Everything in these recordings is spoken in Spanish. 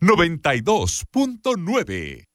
92.9.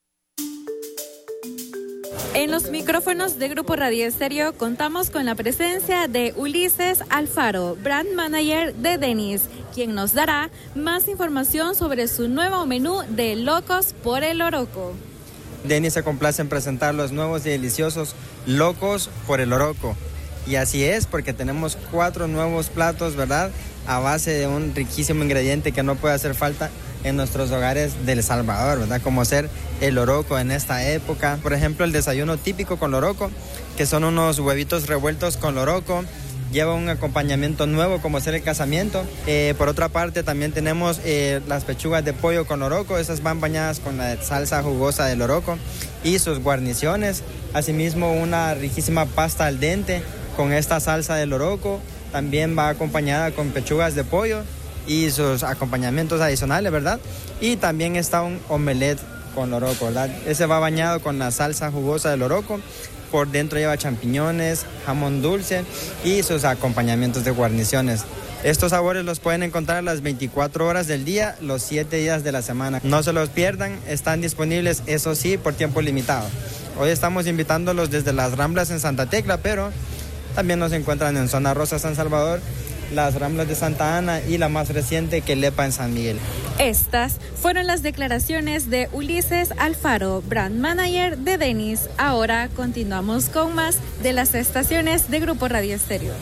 En los micrófonos de Grupo Radio Estéreo contamos con la presencia de Ulises Alfaro, Brand Manager de Denny's, quien nos dará más información sobre su nuevo menú de Locos por el Oroco. Denny's se complace en presentar los nuevos y deliciosos Locos por el Oroco. Y así es, porque tenemos 4 nuevos platos, ¿verdad? A base de un riquísimo ingrediente que no puede hacer falta en nuestros hogares del Salvador, ¿verdad? Como ser el oroco en esta época. Por ejemplo, el desayuno típico con loroco, que son unos huevitos revueltos con loroco. Lleva un acompañamiento nuevo como ser el casamiento. Por otra parte, también tenemos las pechugas de pollo con loroco. Esas van bañadas con la salsa jugosa del loroco y sus guarniciones. Asimismo, una riquísima pasta al dente con esta salsa del loroco. También va acompañada con pechugas de pollo y sus acompañamientos adicionales, ¿verdad? Y también está un omelette con loroco, ¿verdad? Ese va bañado con la salsa jugosa del loroco. Por dentro lleva champiñones, jamón dulce y sus acompañamientos de guarniciones. Estos sabores los pueden encontrar las 24 horas del día, los 7 días de la semana. No se los pierdan, están disponibles, eso sí, por tiempo limitado. Hoy estamos invitándolos desde las Ramblas en Santa Tecla, pero también nos encuentran en Zona Rosa, San Salvador, las Ramblas de Santa Ana y la más reciente, Quelepa en San Miguel. Estas fueron las declaraciones de Ulises Alfaro, Brand Manager de Denny's. Ahora continuamos con más de las estaciones de Grupo Radio Estéreo.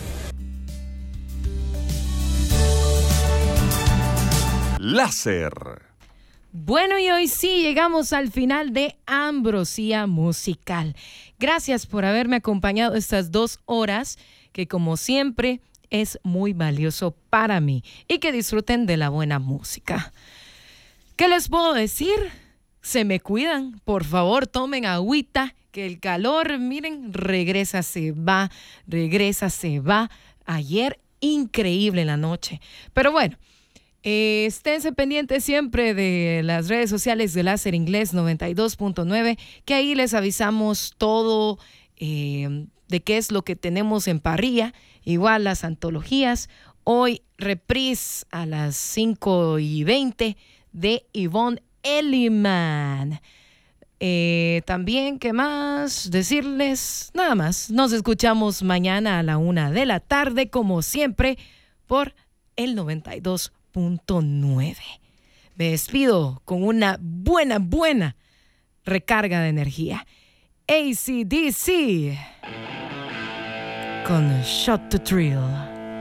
Láser. Bueno, y hoy sí llegamos al final de Ambrosía Musical. Gracias por haberme acompañado estas 2 horas, que como siempre es muy valioso para mí, y que disfruten de la buena música. ¿Qué les puedo decir? Se me cuidan, por favor, tomen agüita, que el calor, miren, regresa, se va. Ayer, increíble en la noche. Pero bueno, esténse pendientes siempre de las redes sociales de Láser Inglés 92.9, que ahí les avisamos todo de qué es lo que tenemos en parrilla. Igual las antologías. Hoy reprise a las 5:20 de Yvonne Elliman. También, ¿qué más decirles? Nada más. Nos escuchamos mañana a la 1 de la tarde, como siempre, por el 92.9. Me despido con una buena recarga de energía. AC/DC con Shot to Thrill.